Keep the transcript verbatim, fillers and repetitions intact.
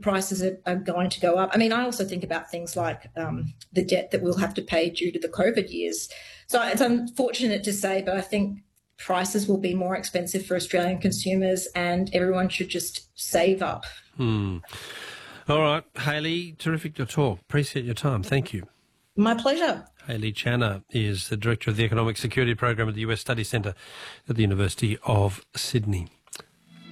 prices are, are going to go up. I mean, I also think about things like um, the debt that we'll have to pay due to the COVID years. So it's unfortunate to say, but I think prices will be more expensive for Australian consumers and everyone should just save up. Hmm. All right, Hayley, terrific to talk. Appreciate your time. Thank you. My pleasure. Hayley Channer is the Director of the Economic Security Program at the U S Study Centre at the University of Sydney.